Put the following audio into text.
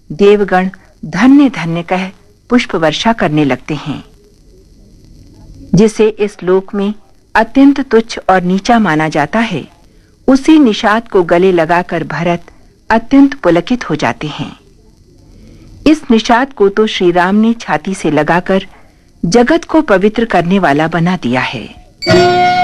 देवगण धन्य धन्य कह पुष्प वर्षा करने लगते हैं। जिसे इस लोक में अत्यंत तुच्छ और नीचा माना जाता है, उसी निषाद को गले लगाकर भरत अत्यंत पुलकित हो जाते हैं। इस निषाद को तो श्री राम ने छाती से लगाकर जगत को पवित्र करने वाला बना दिया है।